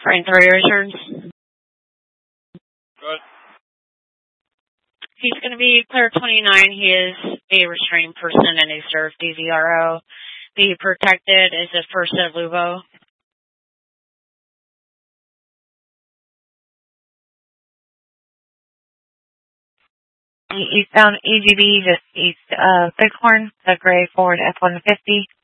Frank, are your returns? Good. He's going to be clear 29. He is a restrained person and a served DVRO. The protected is a first at Lubo. Eastbound EGB, just east of Bighorn, the gray Ford F-150.